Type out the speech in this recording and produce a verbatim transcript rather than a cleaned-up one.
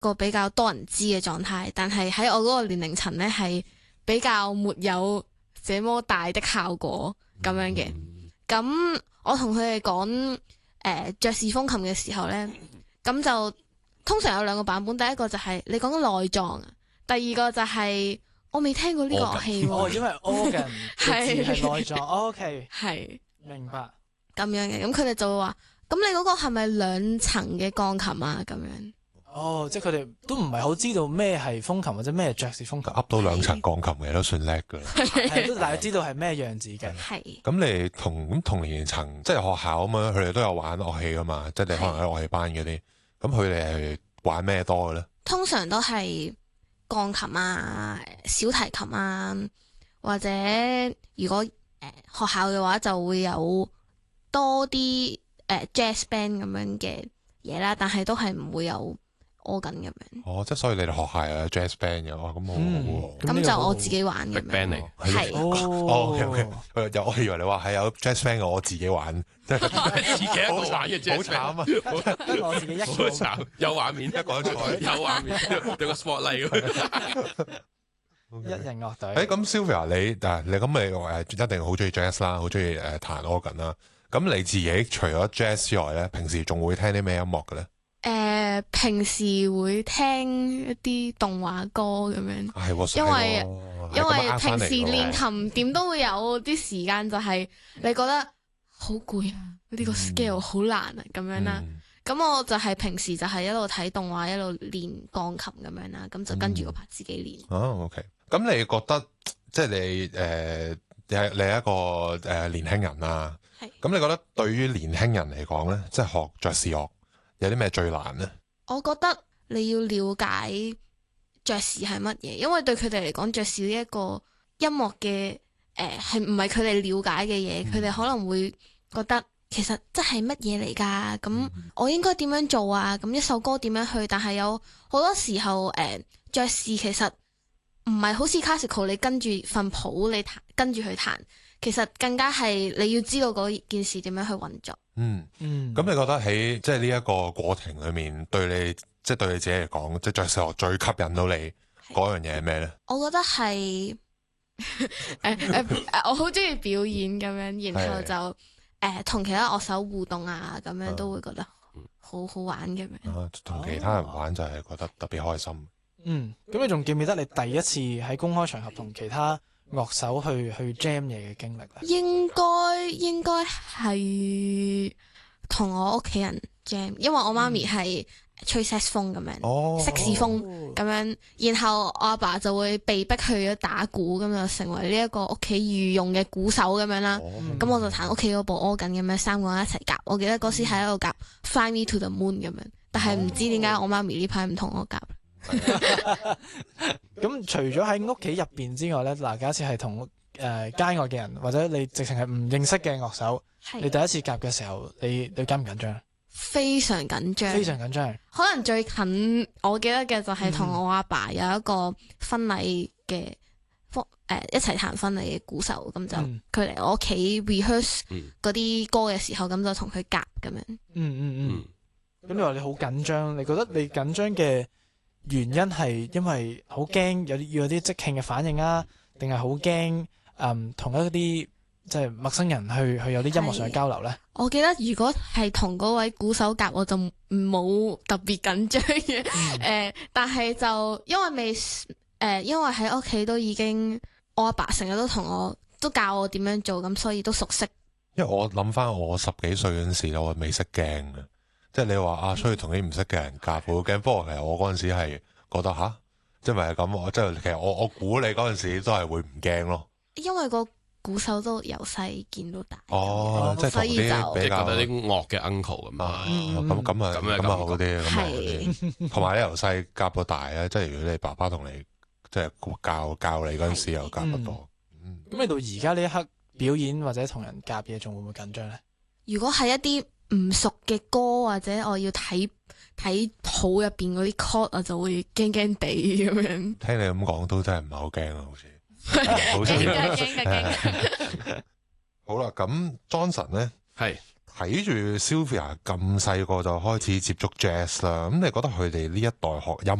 個比較多人知嘅狀態，但係喺我嗰個年齡層呢，係比較沒有這麼大的效果咁樣嘅。咁我同佢哋講誒爵士風琴嘅時候呢，咁就通常有兩個版本，第一個就係你講嘅內臟，第二個就係我未聽過呢個樂器喎。 哦，因為 organ 係係內臟，OK 係明白咁樣嘅。咁佢哋就會話：咁你嗰個係咪兩層嘅鋼琴啊？咁樣。 哦，即係佢哋都唔係好知道咩係風琴或者咩係爵士風琴， 噏到兩層鋼琴嘅都算叻㗎啦。 係都大家知道係咩樣子嘅。 係。 咁你同咁同年層，即係學校啊嘛，佢哋都有玩樂器㗎嘛，即係你可能喺樂器班嗰啲，咁佢哋係玩咩多嘅咧？ 通常都係鋼琴啊、小提琴啊，或者如果誒、呃、學校嘅話就會有多啲誒、呃、jazz band 咁樣嘅嘢啦，但係都係唔會有organ咁樣。 哦，即係所以你哋學校有 jazz band 嘅，哇，咁好好喎。 咁就我自己玩嘅。 Big band 嚟， 係。 哦，OK OK，有我以為你話係有 jazz band 嘅，我自己玩，即係自己一個玩嘅 jazz band， 好慘啊！ 得我自己一個， 好慘，有畫面，一個彩，有畫面，有個 spotlight 咁。 一人樂隊。 誒，咁 Sylvia 你嗱你咁你誒一定好中意 jazz 啦，好中意誒彈 organ 啦。咁你自己除咗 jazz 之外咧，平時仲會聽啲咩音樂嘅咧？ 誒、呃，平時會聽一啲動畫歌咁樣， 係喎， 因為因為平時練練琴點都會有啲時間，就係你覺得好攰啊，呢個 scale 好難啊咁樣啦。咁我就係平時就係一路睇動畫，一路練鋼琴咁樣啦，咁就跟住個拍自己練。 哦，OK。咁你覺得即係你誒，你係你係一個誒年輕人啦。係。咁你覺得對於年輕人嚟講咧，即係學爵士樂有啲咩最難咧？ 我覺得你要了解爵士係乜嘢，因為對佢哋嚟講，爵士呢一個音樂嘅誒係唔係佢哋了解嘅嘢，佢哋、嗯、可能會覺得其實即係乜嘢嚟㗎？咁我應該點樣做啊？咁一首歌點樣去？但係有好多時候誒、呃、爵士其實唔係好似 classical， 你跟住份譜你彈跟住去彈，其實更加係你要知道嗰件事點樣去運作。 嗯嗯，咁你覺得喺即係呢一個過程裏面，對你即係、就是、對你自己嚟講，即係爵士樂最吸引到你嗰樣嘢係咩咧？ 我覺得係誒誒，我好中意表演咁樣，然後就誒同、呃、其他樂手互動啊，咁樣都會覺得好好玩咁樣。 同、啊、其他人玩就係覺得特別開心。 嗯，咁你仲記唔記得你第一次喺公開場合同其他樂手去去 jam 嘢嘅經歷咧？應該應該係同我屋企人 jam， 因為我媽咪係吹 saxophone 咁樣，色士風咁樣，然後我阿爸就會被逼去咗打鼓，咁就成為呢一個屋企御用嘅鼓手咁樣啦。咁、哦、我就彈屋企嗰部 organ 咁樣，三個人一齊夾。我記得嗰時喺度夾 Fly Me to the Moon 咁樣，但係唔知點解我媽咪呢排唔同我夾。 咁除咗喺屋企入邊之外咧，嗱，假設係同誒街外嘅人，或者你直情係唔認識嘅樂手，你第一次夾嘅時候，你你緊唔緊張？非常緊張，非常緊張。可能最近我記得嘅就係同我阿爸，爸有一個婚禮嘅，誒、嗯呃、一齊彈婚禮嘅鼓手，咁就佢嚟我屋企 rehearse 嗰啲歌嘅時候，咁就同佢夾咁樣。嗯嗯嗯。咁你話你好緊張，你覺得你緊張嘅原因係因為好驚有啲要有啲即興嘅反應啊，定係好驚誒同一啲即係陌生人去去有啲音樂上嘅交流咧？我記得如果係同嗰位鼓手夾，我就冇特別緊張嘅，誒、嗯呃，但係就因為未誒、呃，因為喺屋企都已經我阿爸成日都同我都教我點樣做，咁所以都熟悉。因為我諗翻我十幾歲嗰陣時，我未識驚嘅。即係你話啊，出去同啲唔識嘅人夾好驚，不過其實我嗰陣時係覺得吓，即係咪係咁？我即係其實我我估你嗰陣時都係會唔驚咯。因為個鼓手都由細見到大。哦，即係同啲比較啲樂嘅 uncle 咁啊。咁咁啊，咁啊好啲，咁啊好啲。同埋你由細夾到大咧，即係如果你爸爸同你即係教教你嗰陣時又夾得多。咁你到而家呢一刻表演或者同人夾嘢，仲會唔會緊張咧？如果係一啲唔熟嘅歌，或者我要睇睇譜入邊嗰啲 chord， 我就會驚驚地咁樣。聽你咁講都真係唔係好驚啊，好似。好驚嘅驚嘅驚。好啦，咁 Johnson 咧，係睇住 Sylvia 咁細個就開始接觸 jazz 啦，咁你覺得佢哋呢一代學音